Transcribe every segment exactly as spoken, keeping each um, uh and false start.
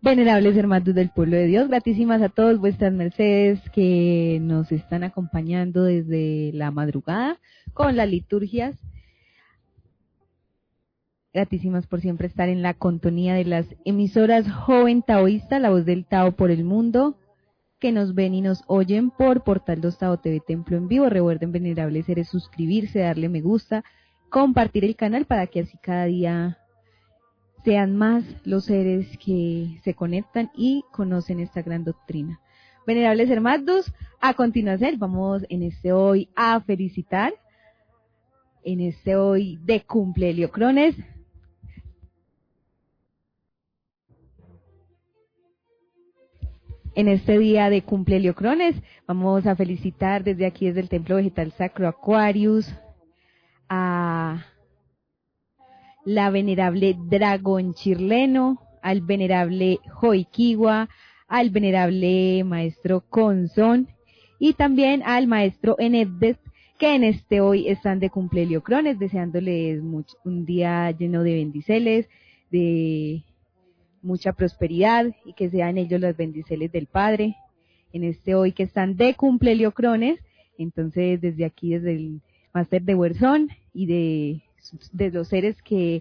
Venerables hermanos del pueblo de Dios, gratísimas a todos vuestras mercedes que nos están acompañando desde la madrugada con las liturgias. Gratísimas por siempre estar en la contonía de las emisoras Joven Taoísta, la voz del Tao por el mundo, que nos ven y nos oyen por Portal dos Tao T V Templo en Vivo. Recuerden, venerables seres, suscribirse, darle me gusta, compartir el canal para que así cada día sean más los seres que se conectan y conocen esta gran doctrina. Venerables hermanos, a continuación vamos en este hoy a felicitar, en este hoy de cumple Heliocrones. En este día de cumple Heliocrones vamos a felicitar desde aquí, desde el Templo Vegetal Sacro Aquarius, a la venerable Dragón Chirleno, al venerable Joiquiwa, al venerable maestro Consón y también al maestro Eneddes, que en este hoy están de cumple Heliocrones, deseándoles mucho, un día lleno de bendiceles, de mucha prosperidad y que sean ellos los bendiceles del Padre. En este hoy que están de cumple Heliocrones, entonces desde aquí, desde el máster de Huerzón y de de los seres que,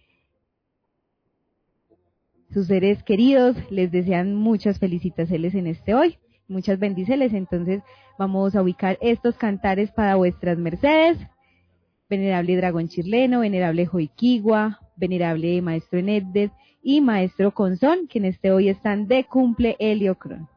sus seres queridos, les desean muchas felicitaciones en este hoy, muchas bendiciones. Entonces vamos a ubicar estos cantares para vuestras mercedes: venerable Dragón Chirleno, venerable Joiquiwa, venerable maestro Eneddes y maestro Consón, que en este hoy están de cumple Heliocrón.